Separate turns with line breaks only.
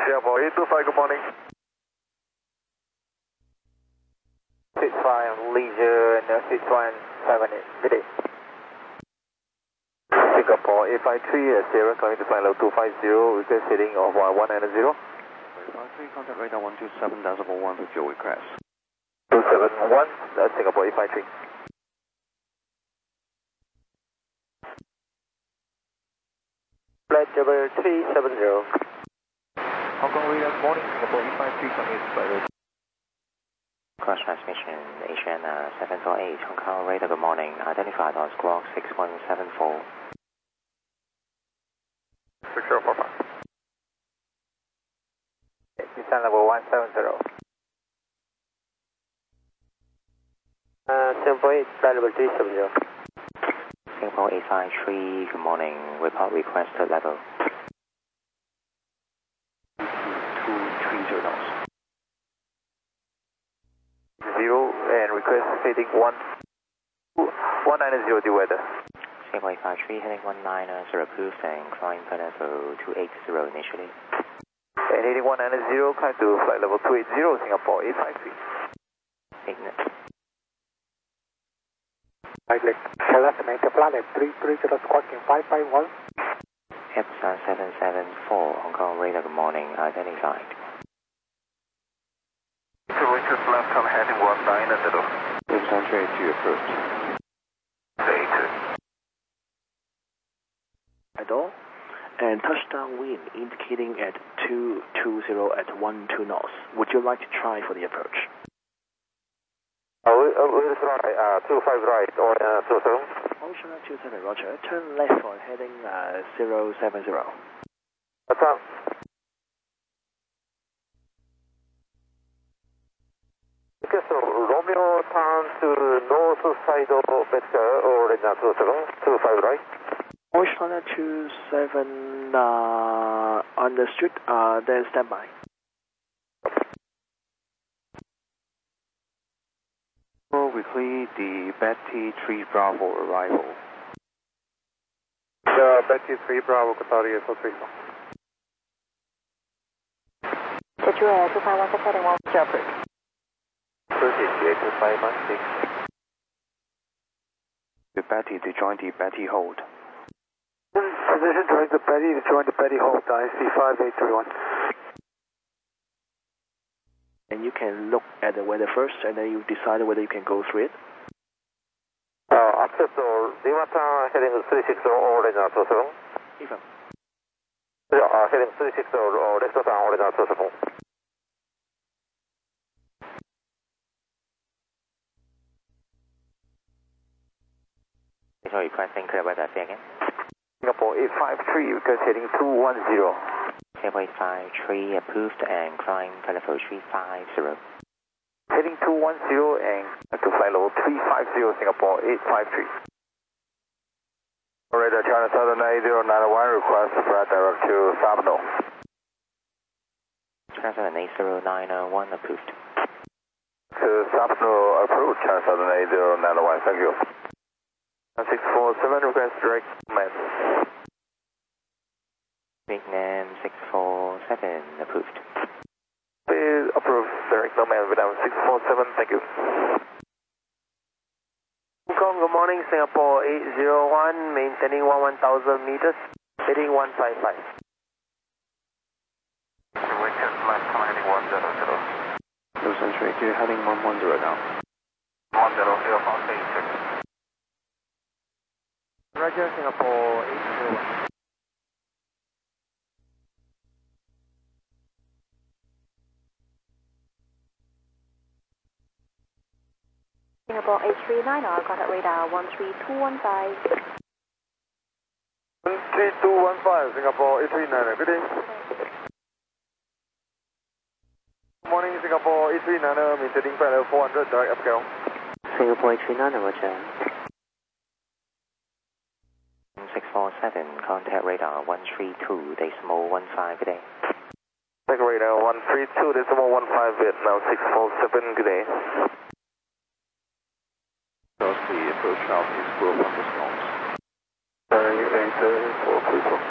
Singapore 825, good morning.
65 Leisure and 6178, good day.
Singapore 853, Sierra coming to flight level 250, request heading of 190.
853, contact radar 127.1 with your request.
271, that's Singapore 853.
Flight number 370.
Hong Kong radar, good morning, Singapore 853 coming to flight level.
Cross transmission, Asiana 748, Hong Kong radar, good morning, identified on squawk 6174.
6045.
Descent level 170. 748, flight level 370.
Singapore 853, good morning, report requested level.
230 knots.
0 and request heading 190 due weather.
Singapore 853, heading 190 approved and climb for level 280 initially.
And heading 190, climb to flight level 280, Singapore 853.
Ignite.
Select maintain flight at 330, squawking 551.
Epson 774, Hong Kong radar, good morning, identified.
Richard left on heading 190.
Epson 382 approved.
82.
At all, and touchdown wind indicating at 220 at 12 knots. Would you like to try for the approach?
We'll try 25 right or 27.
Ocean 27, Roger. Turn left for heading 070.
What's up? Okay, so Romeo turn to north side of Betka or 27, 25 right.
Ocean 27, understood. Then stand by.
Weekly, the Betty 3 Bravo arrival.
The Betty 3 Bravo, Qatari SO3.
Central 251 heading 1 Shepherd.
382516.
The Betty to join the Betty hold.
Position join the Betty to join the Betty hold, IC 5831. And you can look at the weather first, and then you decide whether you can go through it.
Access or Dimata heading 360 or 27.
Even.
Heading 360 or Lexington or 27.
Sorry, requesting clear weather, say again.
Singapore 853, request heading 210.
Singapore 853, approved and climb for level 350.
Heading 210 and to flight level 350, Singapore 853. Radar China Southern 8091, request flight direct to Sabno.
China 8091, approved.
To Sabno, approved, China Southern 8091, thank you. 647, request direct command.
Vietnam 647, approved.
Please approve direct command Vietnam 647, thank you.
Hong Kong, good morning, Singapore 801, maintaining 1000 meters, heading 155.
Richard left on heading 100.
Ocean 382, heading 110 now.
100, foundation.
Roger, Singapore 801.
Singapore 839, contact radar 13215.
13215, Singapore 839, good day. Good morning, Singapore 839, maintaining flight level 400, direct upscale.
Singapore 839, Roger. 647, contact radar 132.15, good day.
Contact radar 132.15, Vietnam 647, good day.
Because the approach now is full of thunderstorms.
Enter for people.